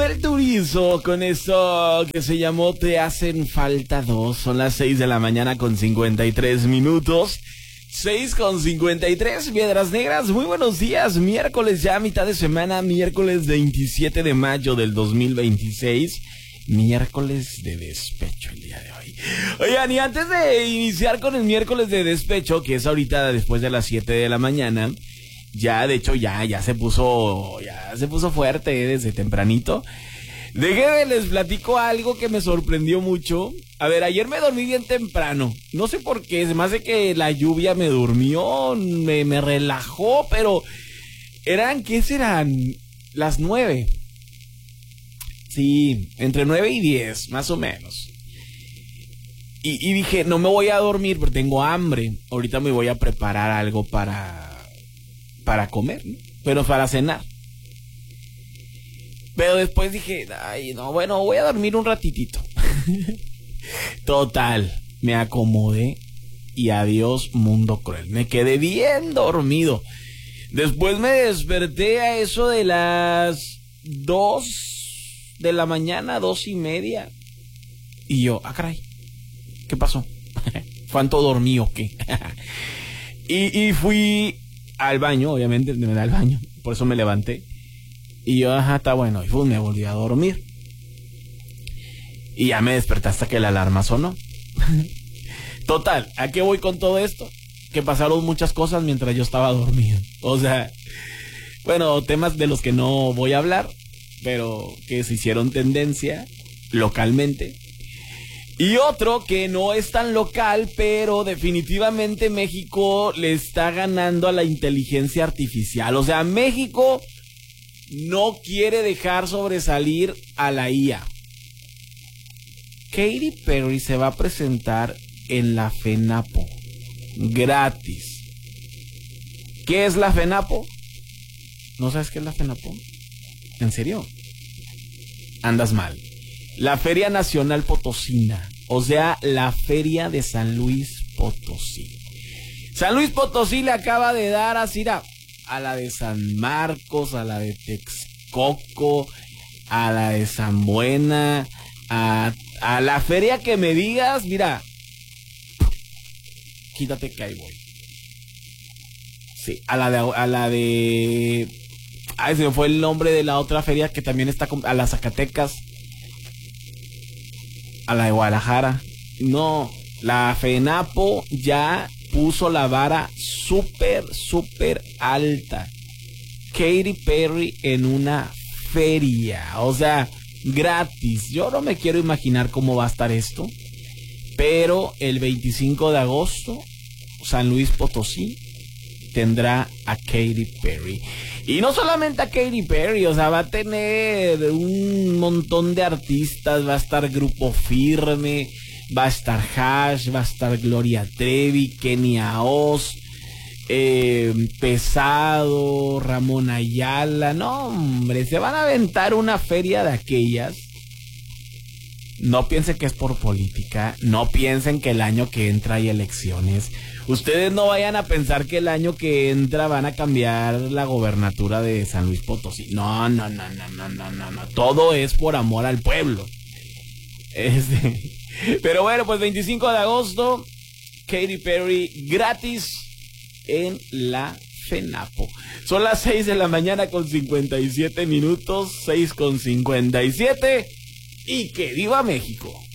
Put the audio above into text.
Manuel Turizo con esto que se llamó Te hacen falta dos. Son las 6 de la mañana con 53 minutos. 6:53, Piedras Negras, muy buenos días. Miércoles ya, mitad de semana, miércoles 27 de mayo del 2026. Miércoles de despecho el día de hoy. Oigan, y antes de iniciar con el miércoles de despecho, que es ahorita después de las 7 de la mañana, ya, de hecho, ya se puso fuerte desde tempranito. Déjenme les platico algo que me sorprendió mucho. A ver, ayer me dormí bien temprano. No sé por qué, se me hace que la lluvia me durmió, me relajó, pero ¿qué serán? Las 9. Sí, entre 9 y 10, más o menos. Y dije, no me voy a dormir porque tengo hambre. Ahorita me voy a preparar algo para comer, ¿no? Pero para cenar. Pero después dije, ay, no, bueno, voy a dormir un ratitito. Total, me acomodé y adiós mundo cruel. Me quedé bien dormido. Después me desperté a eso de las 2 de la mañana, 2:30. Y yo, caray, ¿qué pasó? ¿Cuánto dormí o qué? y fui al baño, obviamente, me da el baño, por eso me levanté. Y yo, está bueno, y me volví a dormir. Y ya me desperté hasta que la alarma sonó. Total, ¿a qué voy con todo esto? Que pasaron muchas cosas mientras yo estaba dormido. O sea, bueno, temas de los que no voy a hablar, pero que se hicieron tendencia localmente. Y otro que no es tan local, pero definitivamente México le está ganando a la inteligencia artificial. O sea, México no quiere dejar sobresalir a la IA. Katy Perry se va a presentar en la FENAPO gratis. ¿Qué es la FENAPO? ¿No sabes qué es la FENAPO? ¿En serio? Andas mal. La Feria Nacional Potosina, o sea, la Feria de San Luis Potosí. San Luis Potosí le acaba de dar así a la de San Marcos, a la de Texcoco, a la de San Buena, a la feria que me digas, mira, quítate que ahí voy. Sí, a la de ay, se me fue el nombre de la otra feria que también está a las Zacatecas, a la de Guadalajara. No, la FENAPO ya puso la vara súper alta. Katy Perry en una feria, o sea, gratis. Yo no me quiero imaginar cómo va a estar esto, pero el 25 de agosto San Luis Potosí tendrá a Katy Perry. Y no solamente a Katy Perry, o sea, va a tener un montón de artistas. Va a estar Grupo Firme, va a estar Hash, va a estar Gloria Trevi, Kenia Oz, Pesado, Ramón Ayala. No, hombre, se van a aventar una feria de aquellas. No piensen que es por política, no piensen que el año que entra hay elecciones. Ustedes no vayan a pensar que el año que entra van a cambiar la gobernatura de San Luis Potosí. No. Todo es por amor al pueblo. Pero bueno, pues 25 de agosto, Katy Perry gratis en la FENAPO. Son las 6 de la mañana con 57 minutos, 6:57. Y que viva México.